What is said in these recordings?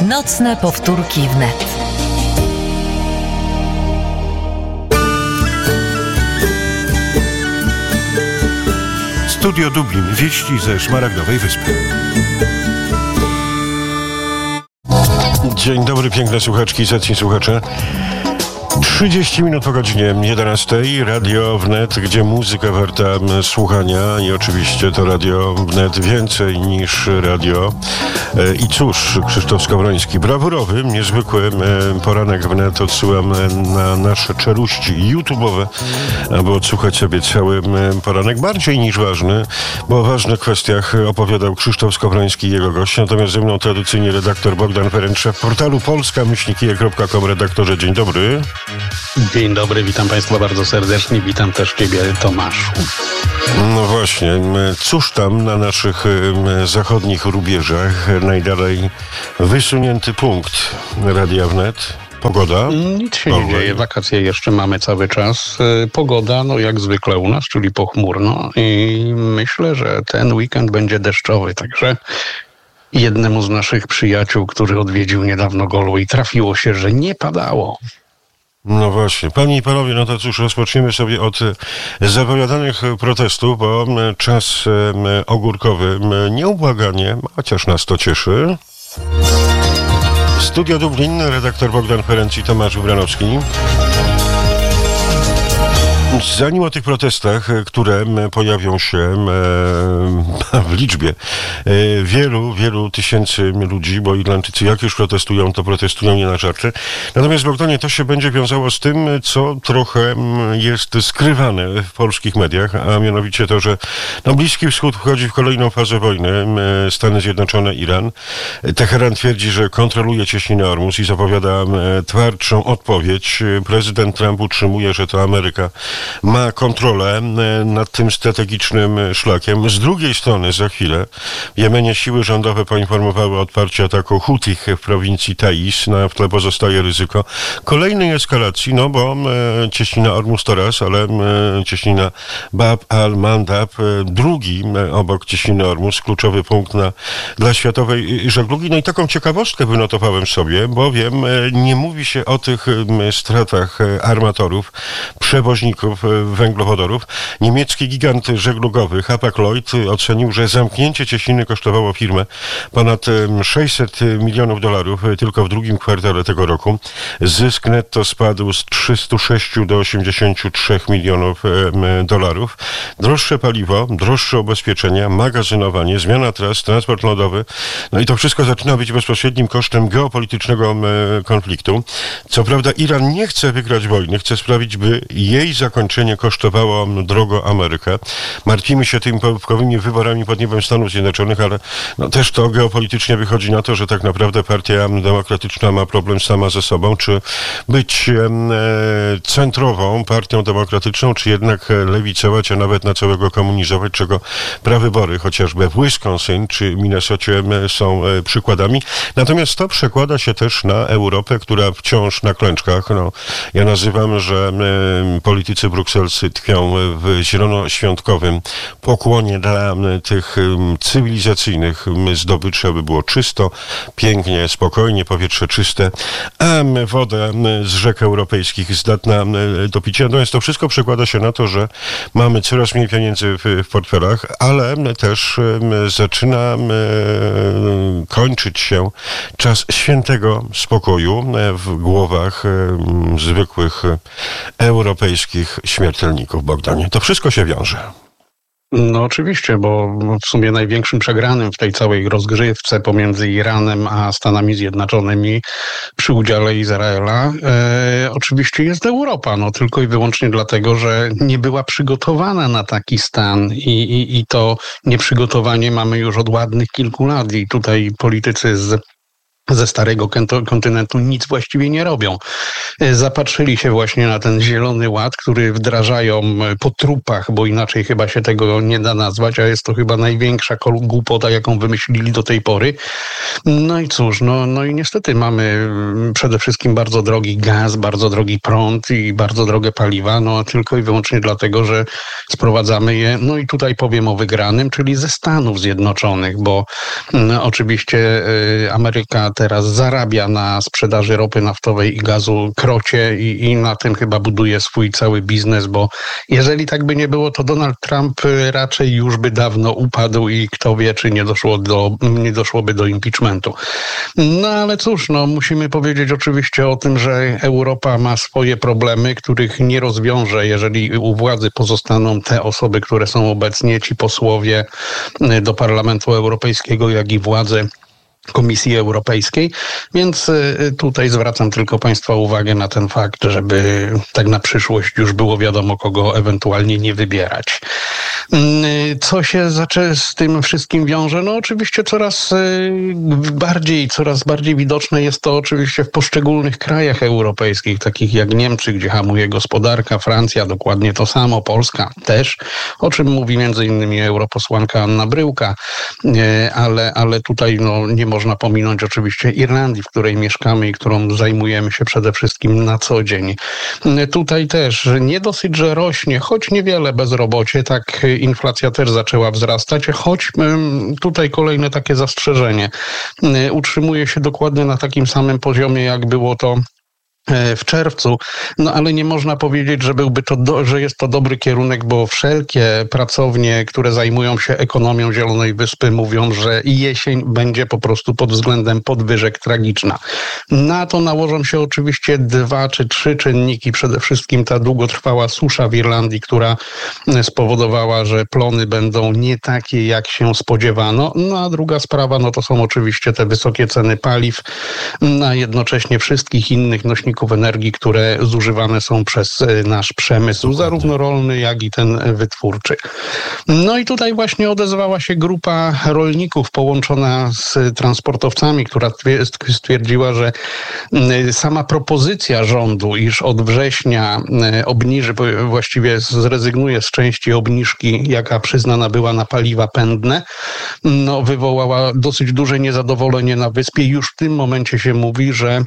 Nocne powtórki wnet. Studio Dublin. Wieści ze Szmaragdowej Wyspy. Dzień dobry, piękne słuchaczki i zacni słuchacze. 30 minut po godzinie 11. Radio Wnet, gdzie muzyka warta słuchania i oczywiście to Radio Wnet więcej niż radio. I cóż, Krzysztof Skowroński, brawurowy, niezwykły poranek Wnet odsyłam na nasze czeluści YouTube'owe, aby odsłuchać sobie cały poranek, bardziej niż ważny, bo o ważnych kwestiach opowiadał Krzysztof Skowroński i jego gość, natomiast ze mną tradycyjnie redaktor Bogdan Ferenc, szef portalu polska-kije.com. Redaktorze, dzień dobry. Dzień dobry, witam Państwa bardzo serdecznie, witam też Ciebie, Tomaszu. No właśnie, cóż tam na naszych zachodnich rubieżach, najdalej wysunięty punkt Radia Wnet? Pogoda? Nic się nie dzieje, wakacje jeszcze mamy cały czas. Pogoda, no jak zwykle u nas, czyli pochmurno i myślę, że ten weekend będzie deszczowy, także jednemu z naszych przyjaciół, który odwiedził niedawno Galway, trafiło się, że nie padało. No właśnie. Panie i panowie, no to cóż, rozpoczniemy sobie od zapowiadanych protestów, bo czas ogórkowy nieubłaganie, chociaż nas to cieszy. Studio Dublin, redaktor Bogdan Ferenc i Tomasz Wybranowski. Zanim o tych protestach, które pojawią się w liczbie wielu tysięcy ludzi, bo Irlandczycy jak już protestują, to protestują nie na żarty. Natomiast, Bogdanie, to się będzie wiązało z tym, co trochę jest skrywane w polskich mediach, a mianowicie to, że Bliski Wschód wchodzi w kolejną fazę wojny. Stany Zjednoczone, Iran. Teheran twierdzi, że kontroluje cieśninę Ormus i zapowiada twardszą odpowiedź. Prezydent Trump utrzymuje, że to Ameryka ma kontrolę nad tym strategicznym szlakiem. Z drugiej strony za chwilę w Jemenie siły rządowe poinformowały o odparciu ataku Hutich w prowincji Taiz. W tle pozostaje ryzyko kolejnej eskalacji, bo cieśnina Ormus to raz, ale cieśnina Bab al-Mandab, drugi obok cieśniny Ormus, kluczowy punkt dla światowej żeglugi. No i taką ciekawostkę wynotowałem sobie, bowiem nie mówi się o tych stratach armatorów, przewoźników węglowodorów. Niemiecki gigant żeglugowy Hapag-Lloyd ocenił, że zamknięcie cieśniny kosztowało firmę ponad $600 milionów tylko w drugim kwartale tego roku. Zysk netto spadł z 306 do 83 milionów dolarów. Droższe paliwo, droższe ubezpieczenia, magazynowanie, zmiana tras, transport lądowy. No i to wszystko zaczyna być bezpośrednim kosztem geopolitycznego konfliktu. Co prawda Iran nie chce wygrać wojny, chce sprawić, by jej zakończenie kosztowało drogo Amerykę. Martwimy się tymi połówkowymi wyborami pod niebem Stanów Zjednoczonych, ale też to geopolitycznie wychodzi na to, że tak naprawdę partia demokratyczna ma problem sama ze sobą, czy być centrową partią demokratyczną, czy jednak lewicować, a nawet na całego komunizować, czego prawybory chociażby w Wisconsin czy Minnesocie są przykładami. Natomiast to przekłada się też na Europę, która wciąż na klęczkach. Ja nazywam, że politycy brukselscy tkwią w zielonoświątkowym pokłonie dla tych cywilizacyjnych zdobyczy, aby było czysto, pięknie, spokojnie, powietrze czyste, a woda z rzek europejskich zdatna do picia. Natomiast to wszystko przekłada się na to, że mamy coraz mniej pieniędzy w portfelach, ale też zaczyna kończyć się czas świętego spokoju w głowach zwykłych europejskich śmiertelników, Bogdanie. To wszystko się wiąże. No oczywiście, bo w sumie największym przegranym w tej całej rozgrywce pomiędzy Iranem a Stanami Zjednoczonymi przy udziale Izraela oczywiście jest Europa. Tylko i wyłącznie dlatego, że nie była przygotowana na taki stan i to nieprzygotowanie mamy już od ładnych kilku lat i tutaj politycy ze starego kontynentu nic właściwie nie robią. Zapatrzyli się właśnie na ten Zielony Ład, który wdrażają po trupach, bo inaczej chyba się tego nie da nazwać, a jest to chyba największa głupota, jaką wymyślili do tej pory. No i cóż, no i niestety mamy przede wszystkim bardzo drogi gaz, bardzo drogi prąd i bardzo drogie paliwa, tylko i wyłącznie dlatego, że sprowadzamy je, i tutaj powiem o wygranym, czyli ze Stanów Zjednoczonych, bo oczywiście Ameryka teraz zarabia na sprzedaży ropy naftowej i gazu krocie i na tym chyba buduje swój cały biznes, bo jeżeli tak by nie było, to Donald Trump raczej już by dawno upadł i kto wie, czy nie doszłoby do impeachmentu. No ale cóż, musimy powiedzieć oczywiście o tym, że Europa ma swoje problemy, których nie rozwiąże, jeżeli u władzy pozostaną te osoby, które są obecnie, ci posłowie do Parlamentu Europejskiego, jak i władze Komisji Europejskiej, więc tutaj zwracam tylko Państwa uwagę na ten fakt, żeby tak na przyszłość już było wiadomo, kogo ewentualnie nie wybierać. Co się z tym wszystkim wiąże? Oczywiście coraz bardziej widoczne jest to oczywiście w poszczególnych krajach europejskich, takich jak Niemcy, gdzie hamuje gospodarka, Francja dokładnie to samo, Polska też, o czym mówi między innymi europosłanka Anna Bryłka, ale tutaj nie można pominąć oczywiście Irlandii, w której mieszkamy i którą zajmujemy się przede wszystkim na co dzień. Tutaj też nie dosyć, że rośnie, choć niewiele bezrobocie, tak inflacja też zaczęła wzrastać, choć tutaj kolejne takie zastrzeżenie. Utrzymuje się dokładnie na takim samym poziomie, jak było to w czerwcu, ale nie można powiedzieć, że jest to dobry kierunek, bo wszelkie pracownie, które zajmują się ekonomią Zielonej Wyspy, mówią, że jesień będzie po prostu pod względem podwyżek tragiczna. Na to nałożą się oczywiście 2 czy 3 czynniki. Przede wszystkim ta długotrwała susza w Irlandii, która spowodowała, że plony będą nie takie, jak się spodziewano. A druga sprawa, to są oczywiście te wysokie ceny paliw, a jednocześnie wszystkich innych nośników energii, które zużywane są przez nasz przemysł, zarówno rolny, jak i ten wytwórczy. I tutaj właśnie odezwała się grupa rolników połączona z transportowcami, która stwierdziła, że sama propozycja rządu, iż od września obniży, właściwie zrezygnuje z części obniżki, jaka przyznana była na paliwa pędne, wywołała dosyć duże niezadowolenie na wyspie. Już w tym momencie się mówi, że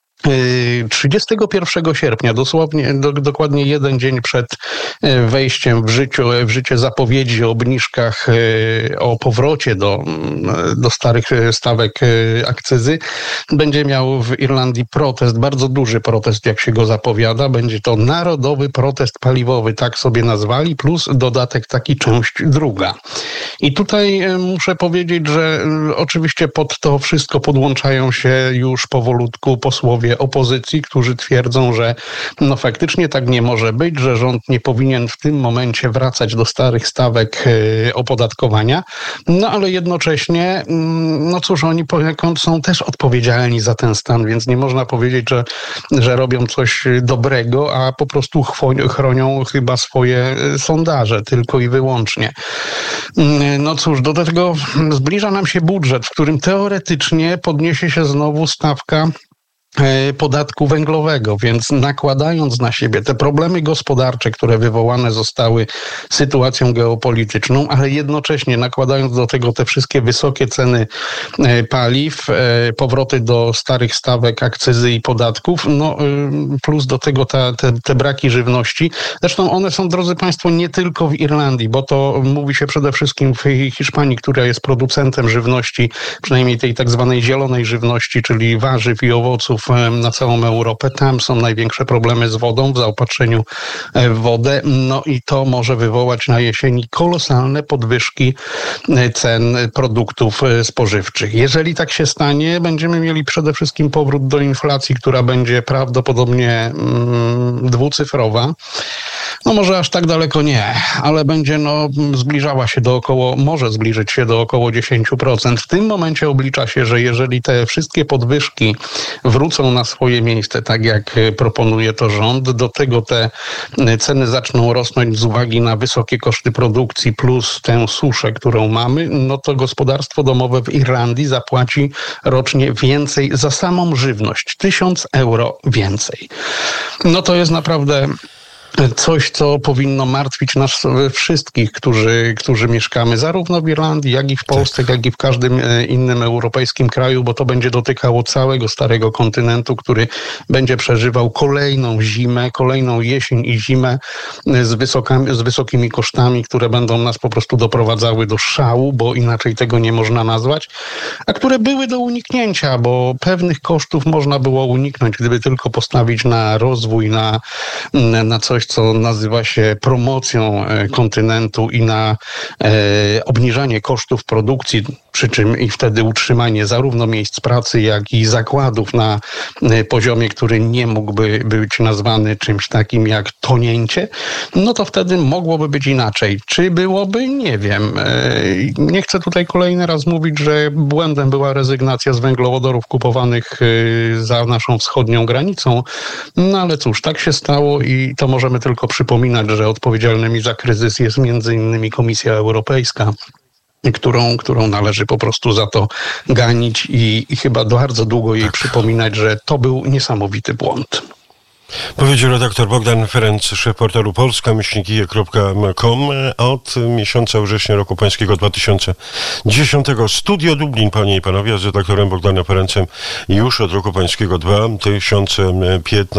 31 sierpnia, dokładnie jeden dzień przed wejściem w życie zapowiedzi o obniżkach, o powrocie do starych stawek akcyzy, będzie miał w Irlandii protest, bardzo duży protest, jak się go zapowiada. Będzie to narodowy protest paliwowy, tak sobie nazwali, plus dodatek taki część druga. I tutaj muszę powiedzieć, że oczywiście pod to wszystko podłączają się już powolutku posłowie opozycji, którzy twierdzą, że faktycznie tak nie może być, że rząd nie powinien w tym momencie wracać do starych stawek opodatkowania, ale jednocześnie, cóż, oni poniekąd są też odpowiedzialni za ten stan, więc nie można powiedzieć, że robią coś dobrego, a po prostu chronią chyba swoje sondaże, tylko i wyłącznie. Cóż, do tego zbliża nam się budżet, w którym teoretycznie podniesie się znowu stawka podatku węglowego, więc nakładając na siebie te problemy gospodarcze, które wywołane zostały sytuacją geopolityczną, ale jednocześnie nakładając do tego te wszystkie wysokie ceny paliw, powroty do starych stawek akcyzy i podatków, plus do tego te braki żywności. Zresztą one są, drodzy Państwo, nie tylko w Irlandii, bo to mówi się przede wszystkim w Hiszpanii, która jest producentem żywności, przynajmniej tej tak zwanej zielonej żywności, czyli warzyw i owoców na całą Europę. Tam są największe problemy z wodą, w zaopatrzeniu w wodę. I to może wywołać na jesieni kolosalne podwyżki cen produktów spożywczych. Jeżeli tak się stanie, będziemy mieli przede wszystkim powrót do inflacji, która będzie prawdopodobnie dwucyfrowa. Może aż tak daleko nie, ale będzie może zbliżyć się do około 10%. W tym momencie oblicza się, że jeżeli te wszystkie podwyżki wrócą na swoje miejsce, tak jak proponuje to rząd, do tego te ceny zaczną rosnąć z uwagi na wysokie koszty produkcji plus tę suszę, którą mamy, to gospodarstwo domowe w Irlandii zapłaci rocznie więcej za samą żywność. 1000 euro więcej. To jest naprawdę Coś, co powinno martwić nas wszystkich, którzy mieszkamy zarówno w Irlandii, jak i w Polsce, jak i w każdym innym europejskim kraju, bo to będzie dotykało całego starego kontynentu, który będzie przeżywał kolejną zimę, kolejną jesień i zimę z wysokimi kosztami, które będą nas po prostu doprowadzały do szału, bo inaczej tego nie można nazwać, a które były do uniknięcia, bo pewnych kosztów można było uniknąć, gdyby tylko postawić na rozwój, na coś, co nazywa się promocją kontynentu i na obniżanie kosztów produkcji, przy czym i wtedy utrzymanie zarówno miejsc pracy, jak i zakładów na poziomie, który nie mógłby być nazwany czymś takim jak tonięcie, no to wtedy mogłoby być inaczej. Czy byłoby? Nie wiem. Nie chcę tutaj kolejny raz mówić, że błędem była rezygnacja z węglowodorów kupowanych za naszą wschodnią granicą, no ale cóż, tak się stało i to możemy tylko przypominać, że odpowiedzialnymi za kryzys jest między innymi Komisja Europejska, którą należy po prostu za to ganić i chyba bardzo długo jej przypominać, że to był niesamowity błąd. Powiedział redaktor Bogdan Ferenc, szef portalu polska-ije.com. Od miesiąca września roku pańskiego 2010. Studio Dublin, panie i panowie, z redaktorem Bogdanem Ferencem już od roku pańskiego 2015.